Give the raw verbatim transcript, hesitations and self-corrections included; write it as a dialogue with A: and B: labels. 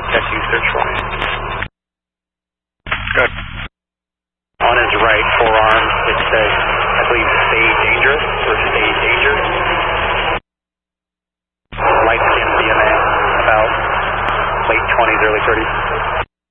A: tech use search warrant.
B: Good.
A: On his right forearm, it says, I believe, stay dangerous or stay danger. Light skin D N A, about late twenties, early thirties.